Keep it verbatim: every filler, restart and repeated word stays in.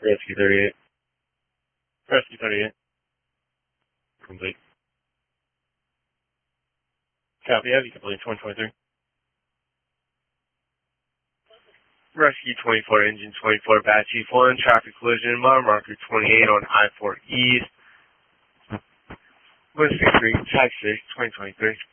Rescue thirty-eight. Rescue thirty-eight. Complete. Copy, have you complete twenty twenty-three? Rescue twenty-four, engine twenty-four, batch Chief one, traffic collision, mile marker twenty-eight on I four East. one six three, taxi six, twenty twenty-three.